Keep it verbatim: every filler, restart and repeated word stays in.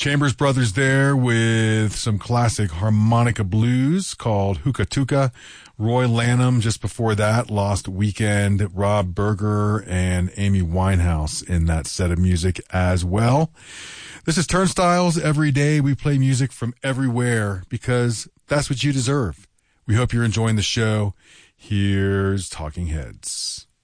Chambers Brothers there with some classic harmonica blues called Hookah Tuka. Roy Lanham just before that, Lost Weekend, Rob Berger, and Amy Winehouse in that set of music as well. This is Turnstiles. Every day we play music from everywhere because that's what you deserve. We hope you're enjoying the show. Here's Talking Heads.